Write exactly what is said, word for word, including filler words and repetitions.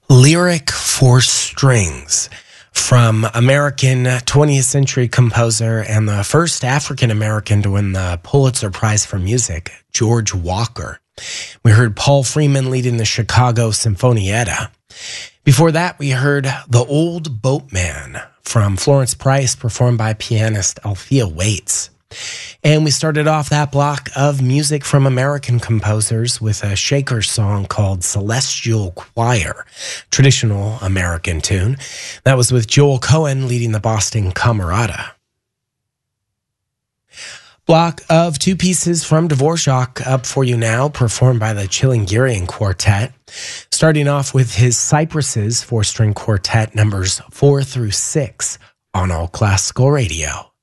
Lyric for Strings from American twentieth century composer and the first African-American to win the Pulitzer Prize for Music, George Walker. We heard Paul Freeman leading the Chicago Sinfonietta. Before that, we heard The Old Boatman from Florence Price, performed by pianist Althea Waits. And we started off that block of music from American composers with a Shaker song called Celestial Choir, traditional American tune. That was with Joel Cohen leading the Boston Camerata. Block of two pieces from Dvorak up for you now, performed by the Chilingirian Quartet. Starting off with his Cypresses four-string quartet numbers four through six on All Classical Radio.